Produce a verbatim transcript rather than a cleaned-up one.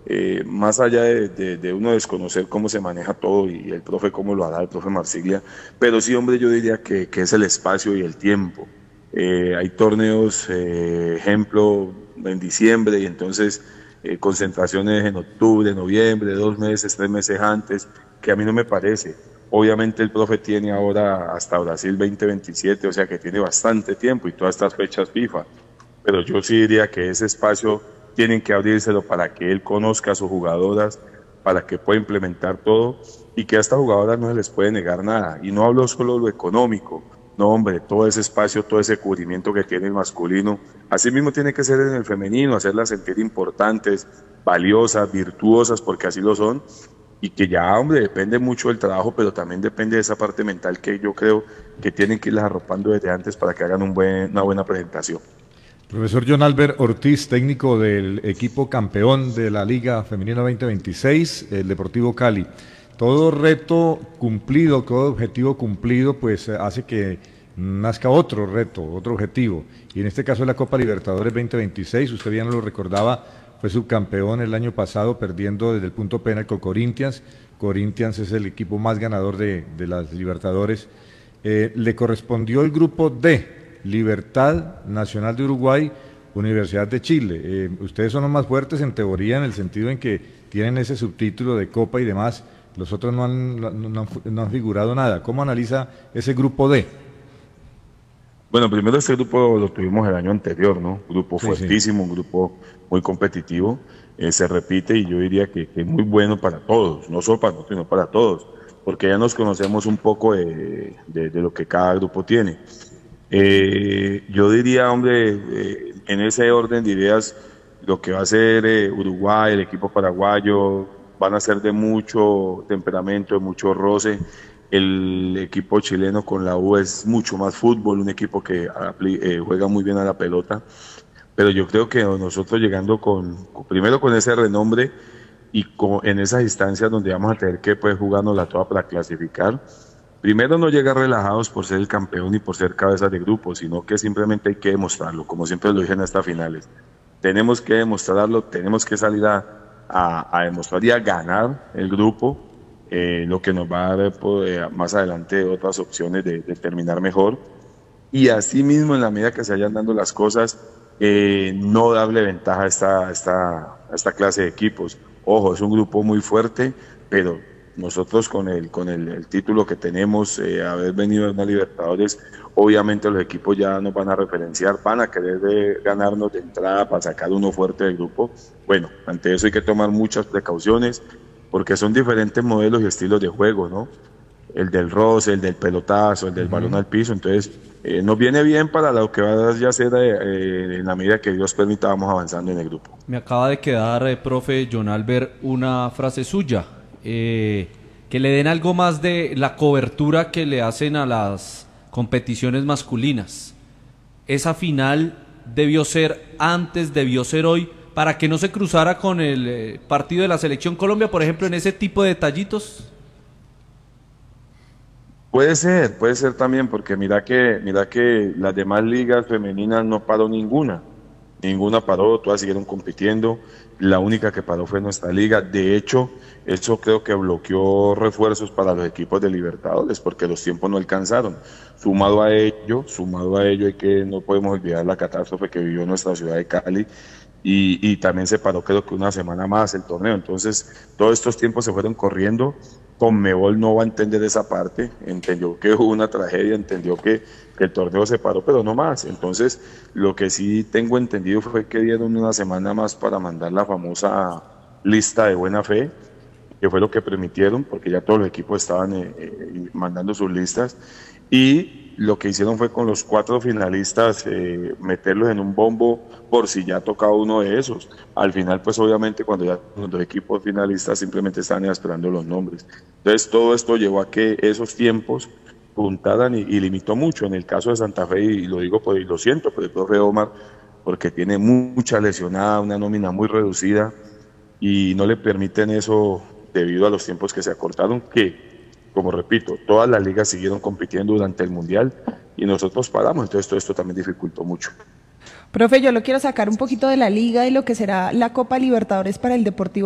eh, más allá de, de, de uno desconocer cómo se maneja todo y el profe cómo lo hará, el profe Marsiglia, pero sí, hombre, yo diría que, que es el espacio y el tiempo. Eh, hay torneos, eh, ejemplo, en diciembre y entonces eh, concentraciones en octubre, noviembre, dos meses, tres meses antes, que a mí no me parece. Obviamente el profe tiene ahora hasta Brasil veinte veintisiete, o sea que tiene bastante tiempo y todas estas fechas FIFA, pero yo sí diría que ese espacio tienen que abrírselo para que él conozca a sus jugadoras, para que pueda implementar todo y que a estas jugadoras no se les puede negar nada. Y no hablo solo de lo económico, no, hombre, todo ese espacio, todo ese cubrimiento que tiene el masculino, así mismo tiene que ser en el femenino, hacerlas sentir importantes, valiosas, virtuosas, porque así lo son, y que ya, hombre, depende mucho del trabajo, pero también depende de esa parte mental que yo creo que tienen que irlas arropando desde antes para que hagan un buen, una buena presentación. Profesor John Albert Ortiz, técnico del equipo campeón de la Liga Femenina veinte veintiséis, el Deportivo Cali. Todo reto cumplido, todo objetivo cumplido, pues hace que nazca otro reto, otro objetivo. Y en este caso la Copa Libertadores veinte veintiséis, usted bien lo recordaba, fue subcampeón el año pasado, perdiendo desde el punto penal con Corinthians. Corinthians es el equipo más ganador de, de las Libertadores. Eh, le correspondió el grupo D, Libertad, Nacional de Uruguay, Universidad de Chile. Eh, ustedes son los más fuertes en teoría en el sentido en que tienen ese subtítulo de Copa y demás. Los otros no han, no, no han, no han figurado nada. ¿Cómo analiza ese grupo D? Bueno, primero este grupo lo tuvimos el año anterior, ¿no? Grupo Sí, sí. fuertísimo, un grupo muy competitivo, eh, se repite y yo diría que, que muy bueno para todos, no solo para nosotros, sino para todos, porque ya nos conocemos un poco de, de, de lo que cada grupo tiene. Eh, yo diría, hombre, eh, en ese orden de ideas, lo que va a ser eh, Uruguay, el equipo paraguayo, van a ser de mucho temperamento, de mucho roce. El equipo chileno con la U es mucho más fútbol, un equipo que apli- eh, juega muy bien a la pelota. Pero yo creo que nosotros llegando con, con- primero con ese renombre y con, en esas instancias donde vamos a tener que pues jugarnos la toda para clasificar. Primero, no llegar relajados por ser el campeón y por ser cabeza de grupo, sino que simplemente hay que demostrarlo, como siempre lo dije en estas finales. Tenemos que demostrarlo, tenemos que salir a, a, a demostrar y a ganar el grupo, eh, lo que nos va a dar pues, eh, más adelante otras opciones de, de terminar mejor. Y así mismo, en la medida que se vayan dando las cosas, eh, no darle ventaja a esta, a esta, a esta clase de equipos. Ojo, es un grupo muy fuerte, pero nosotros con el, con el, el título que tenemos, eh, haber venido a una Libertadores, obviamente los equipos ya nos van a referenciar, van a querer de, ganarnos de entrada para sacar uno fuerte del grupo. Bueno, ante eso hay que tomar muchas precauciones, porque son diferentes modelos y estilos de juego, ¿no? El del roce, el del pelotazo, el del balón Ujú. al piso. Entonces, eh, nos viene bien para lo que va a ya ser eh, eh, en la medida que Dios permita, vamos avanzando en el grupo. Me acaba de quedar, eh, profe John Albert, una frase suya. eh, que le den algo más de la cobertura que le hacen a las competiciones masculinas. Esa final debió ser antes, debió ser hoy, para que no se cruzara con el eh, partido de la Selección Colombia, por ejemplo, en ese tipo de detallitos. Puede ser, puede ser también, porque mira que, mira que las demás ligas femeninas no paró ninguna. Ninguna paró, todas siguieron compitiendo. La única que paró fue nuestra liga. De hecho, eso creo que bloqueó refuerzos para los equipos de Libertadores, porque los tiempos no alcanzaron. Sumado a ello, sumado a ello, hay que no podemos olvidar la catástrofe que vivió nuestra ciudad de Cali. Y, y también se paró creo que una semana más el torneo. Entonces, todos estos tiempos se fueron corriendo. Conmebol no va a entender esa parte, entendió que hubo una tragedia, entendió que, que el torneo se paró, pero no más. Entonces, lo que sí tengo entendido fue que dieron una semana más para mandar la famosa lista de buena fe, que fue lo que permitieron, porque ya todos los equipos estaban eh, eh, mandando sus listas, y lo que hicieron fue con los cuatro finalistas eh, meterlos en un bombo por si ya tocaba uno de esos. Al final, pues obviamente cuando ya los dos equipos finalistas simplemente estaban esperando los nombres. Entonces todo esto llevó a que esos tiempos juntaran y, y limitó mucho. En el caso de Santa Fe, y lo digo, pues, y lo siento, pero el profe Omar, porque tiene mucha lesionada, una nómina muy reducida, y no le permiten eso debido a los tiempos que se acortaron, que, como repito, todas las ligas siguieron compitiendo durante el Mundial y nosotros paramos, entonces todo esto también dificultó mucho. Profe, yo lo quiero sacar un poquito de la liga y lo que será la Copa Libertadores para el Deportivo